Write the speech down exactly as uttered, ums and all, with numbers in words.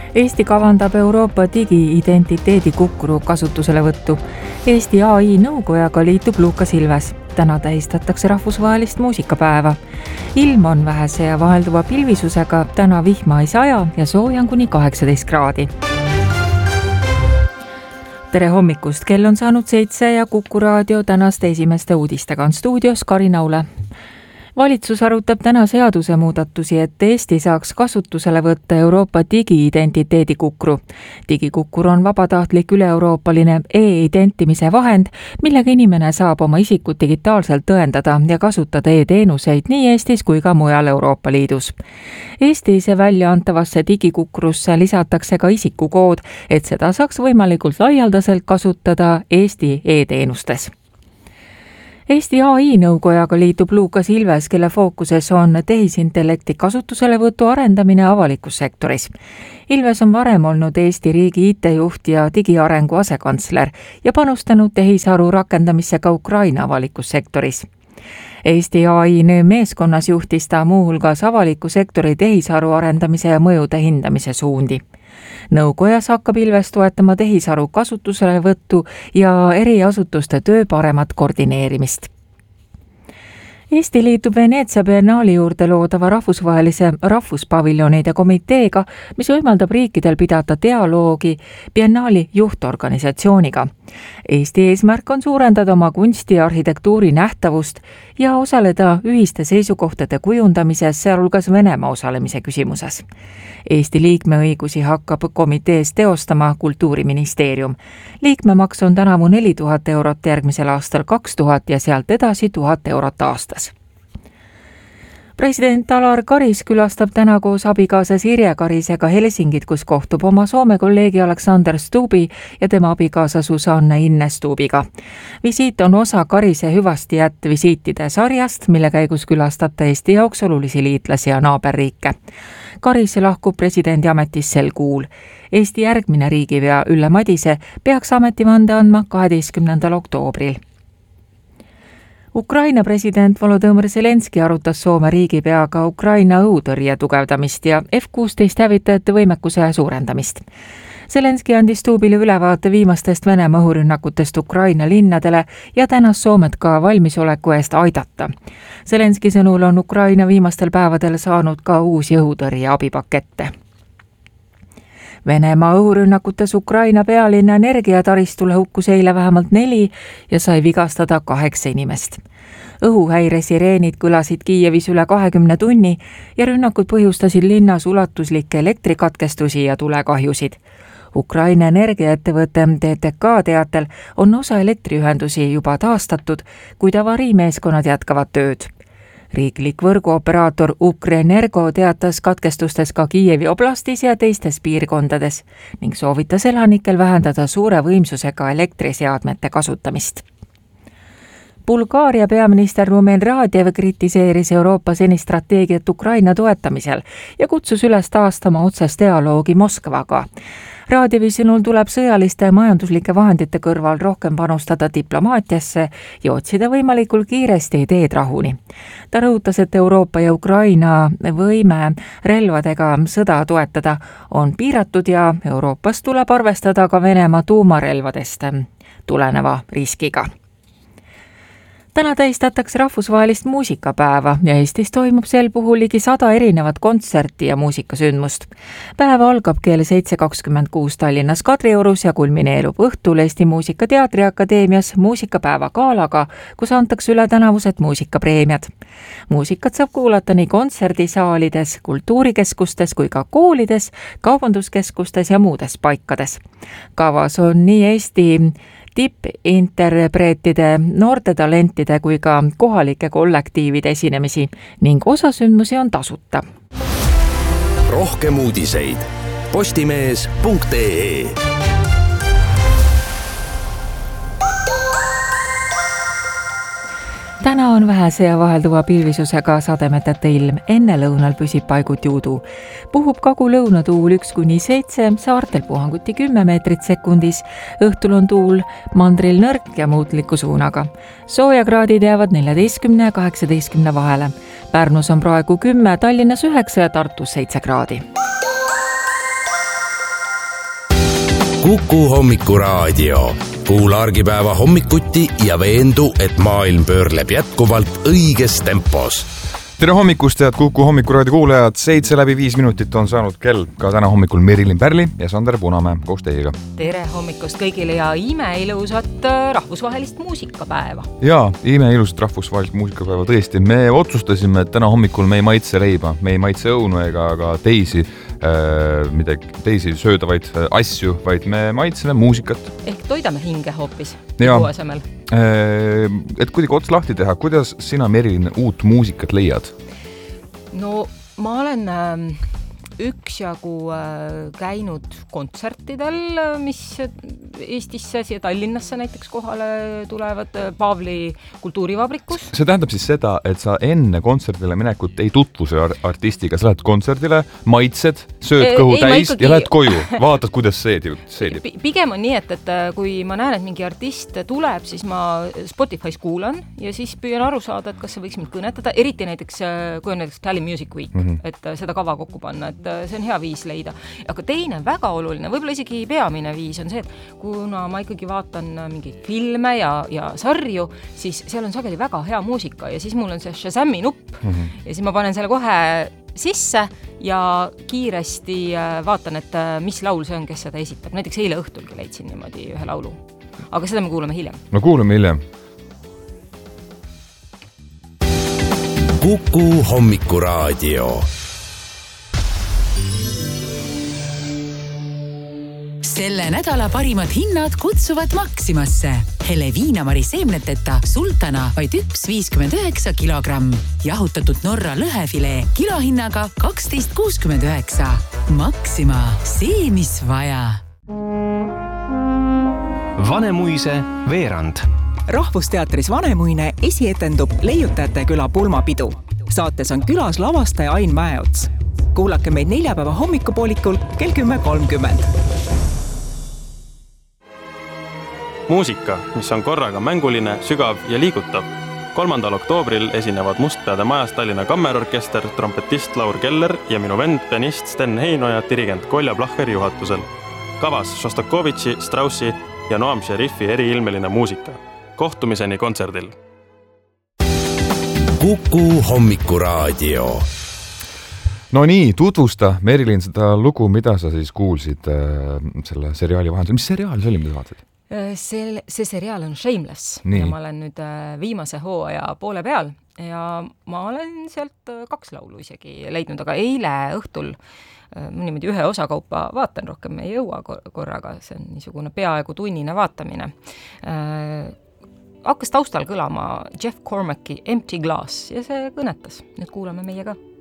Eesti kavandab Euroopa digi-identiteedi kukru kasutuselevõttu. Eesti A I nõukojaga liitub Lukas Ilves. Täna tähistatakse rahvusvahelist muusikapäeva. Ilm on vähese ja vahelduva pilvisusega, täna vihma ei saja ja sooja on kuni kaheksateist kraadi. Tere hommikust, kell on saanud seitse ja Kuku raadio tänaste esimeste uudistega on stuudios Karin Aule. Valitsus arutab täna seaduse muudatusi, et Eesti saaks kasutusele võtta Euroopa digi-identiteedi kukru. Digikukkur on vabatahtlik üle-euroopaline e-identimise vahend, millega inimene saab oma isikut digitaalselt tõendada ja kasutada e-teenuseid nii Eestis kui ka mujal Euroopa Liidus. Eestis välja antavasse digikukrusse lisatakse ka isikukood, et seda saaks võimalikult laialdaselt kasutada Eesti e-teenustes. Eesti A I nõukojaga liitub Lukas Ilves, kelle fookuses on tehisintellekti kasutuselevõtu arendamine avalikus sektoris. Ilves on varem olnud Eesti riigi I T-juht ja digiarengu asekantsler ja panustanud tehisaru rakendamisse ka Ukraina avalikus sektoris. Eesti A I meeskonnas juhtis ta muuhulgas avaliku sektori tehisaru arendamise ja mõjude hindamise suundi. Nõukojas hakkab Ilves toetama tehisaru kasutuselevõttu ja eri asutuste töö paremat koordineerimist. Eesti liitub Veneetsia biennaali juurde loodava rahvusvahelise rahvuspaviljonide komiteega, mis võimaldab riikidel pidada dialoogi biennaali juhtorganisatsiooniga. Eesti eesmärk on suurendada oma kunsti ja arhitektuuri nähtavust ja osaleda ühiste seisukohtade kujundamises, sealhulgas Venemaa osalemise küsimuses. Eesti liikmeõigusi hakkab komitees teostama Kultuuriministeerium. Liikmemaks on tänavu neli tuhat eurot, järgmisel aastal kaks tuhat ja sealt edasi tuhat eurot aastas. President Alar Karis külastab täna koos abikaasa Sirje Karisega Helsingit, kus kohtub oma Soome kolleegi Alexander Stubbi ja tema abikaasa Susanne Inne Stubbiga. Visiit on osa Karise hüvastijät visiitide sarjast, mille käigus külastab ta Eesti jaoks olulisi liitlasi ja naaberriike. Karis lahkub presidendi ametis sel kuul. Eesti järgmine riigipea Ülle Madise peaks ametivande andma kaheteistkümnendal oktoobril. Ukraina president Volodõmõr Zelenski arutas Soome riigipeaga Ukraina õhutõrje tugevdamist ja F kuusteist hävitajate võimekuse suurendamist. Zelenski andis Stubbile ülevaate viimastest Venemaa õhurünnakutest Ukraina linnadele ja tänas Soomet ka valmisoleku eest aidata. Zelenski sõnul on Ukraina viimastel päevadel saanud ka uusi õhutõrje abipakette. Venemaa õhurünnakutes Ukraina pealinna energiataristule hukkus eile vähemalt neli ja sai vigastada kaheksa inimest. Õhuhäire sireenid kõlasid Kiievis üle kahekümne tunni ja rünnakud põhjustasid linnas ulatuslikke elektrikatkestusi ja tulekahjusid. Ukraina energiaettevõte D T K teatel on osa elektriühendusi juba taastatud, kuid avariimeeskonnad jätkavad tööd. Riiklik võrguoperaator Ukrenergo teatas katkestustes ka Kiievi oblastis ja teistes piirkondades ning soovitas elanikel vähendada suure võimsusega elektriseadmete kasutamist. Bulgaaria peaminister Rumen Radev kritiseeris Euroopa senist strateegiat Ukraina toetamisel ja kutsus üles taastama otsest dialoogi Moskvaga. Radevi sõnul tuleb sõjaliste ja majanduslike vahendite kõrval rohkem panustada diplomaatiasse ja otsida võimalikult kiiresti teed rahuni. Ta rõhutas, et Euroopa ja Ukraina võime relvadega sõda toetada on piiratud ja Euroopas tuleb arvestada ka Venemaa tuumarelvadest tuleneva riskiga. Täna tähistatakse rahvusvahelist muusikapäeva ja Eestis toimub sel puhul ligi sada erinevat kontserti ja muusikasündmust. Päev algab kell seitse kakskümmend kuus Tallinnas Kadriorus ja kulmineerub õhtul Eesti Muusikateatri Akadeemias muusikapäeva gaalaga, kus antakse üle tänavused muusikapreemiad. Muusikat saab kuulata nii kontserdisaalides, kultuurikeskustes kui ka koolides, kaubanduskeskustes ja muudes paikades. Kavas on nii Eesti tippinterpreetide, noorte talentide kui ka kohalike kollektiivide esinemisi ning osa sündmusi on tasuta. Rohkem uudiseid postimees punkt ee. Täna on vähese ja vahelduva pilvisusega sademeteta ilm, enne lõunal püsib paiguti udu. Puhub kagu-lõunatuul üks kuni seitse, saartel puhanguti kümme meetrit sekundis, õhtul on tuul mandril nõrk ja muutliku suunaga. Soojakraadid jäävad neljateistkümne ja kaheksateistkümne vahele. Pärnus on praegu kümme, Tallinnas üheksa ja Tartus seitse kraadi. Kuku hommikuraadio. Kuula argipäeva hommikuti ja veendu, et maailm pöörleb jätkuvalt õiges tempos. Tere hommikust, head Kuku hommikuraadio kuulajad. Seitse läbi viis minutit on saanud kell ka täna hommikul Merilin Pärli ja Sander Punamäe koos teiega. Tere hommikust kõigile ja imeilusat rahvusvahelist muusikapäeva. Jaa, imeilusat rahvusvahelist muusikapäeva tõesti. Me otsustasime, et täna hommikul me ei maitse leiba, me ei maitse õunu ega ka teisi, äh, midagi, teisi söödavaid asju, vaid me maitseme muusikat. Ehk toidame hinge hoopis Jaa. asemel. Et kuidagi ots lahti teha, kuidas sina, Merilin, uut muusikat leiad? No ma olen äh, üksjagu äh, käinud kontsertidel, mis Eestisse ja Tallinnasse näiteks kohale tulevad Paavli kultuurivabrikus. See tähendab siis seda, et sa enne kontserdile minekut ei tutvuse artistiga, sa lähed kontserdile, maitsed, sööd kõhu ei, täis ikkagi... ja lähed koju, vaatad, kuidas seedib. seedib. Pigem on nii, et, et kui ma näen, et mingi artist tuleb, siis ma Spotify's kuulan ja siis püüan aru saada, et kas see võiks mind kõnetada, eriti näiteks, kui on näiteks Tallinn Music Week, mm-hmm. et seda kava kokku panna, et see on hea viis leida. Aga teine väga oluline, võib-olla isegi peamine viis on see, et kuna ma ikkagi vaatan mingeid filme ja, ja sarju, siis seal on sageli väga hea muusika ja siis mul on see Shazami nupp mm-hmm. ja siis ma panen selle kohe sisse ja kiiresti vaatan, et mis laul see on, kes seda esitab. Näiteks eile õhtulgi leidsin niimoodi ühe laulu. Aga seda me kuulame hiljem. No kuulame hiljem. Kuku hommikuraadio. Selle nädala parimad hinnad kutsuvad Maximasse. Hele viinamari seemneteta sultana vaid üks viiskümmend üheksa kilogramm. Jahutatud Norra lõhefilee kilohinnaga kaksteist kuuskümmend üheksa. Maxima, see mis vaja. Vanemuise veerand. Rahvusteatris Vanemuine esietendub Leiutajate küla pulmapidu. Saates on külas lavastaja Ain Mäeots. Kuulake meid neljapäeva hommikupoolikul kell kümme kolmkümmend. Muusika, mis on korraga mänguline, sügav ja liigutav. kolmandal oktoobril esinevad Mustpeade majas Tallinna Kammerorkester, trompetist Laur Keller ja minu vend, pianist Sten Heinoja, dirigent Kolja Placher juhatusel. Kavas Šostakovitši, Straussi ja Noam Šerifi eriilmeline muusika. Kohtumiseni kontserdil. Kuku hommikuraadio. No nii, tutvusta, Merilin, seda lugu, mida sa siis kuulsid äh, selle seriaali vahendusel. Mis seriaal see oli, mida vaatad? See, see seriaal on Shameless nii. Ja ma olen nüüd viimase hooaja poole peal ja ma olen sealt kaks laulu isegi leidnud, aga eile õhtul niimoodi ühe osakaupa vaatan, rohkem ei jõua korraga, see on niisugune peaaegu tunnine vaatamine. Äh, hakkas taustal kõlama Jeff Cormacki Empty Glass ja see kõnetas, nüüd kuulame meie ka.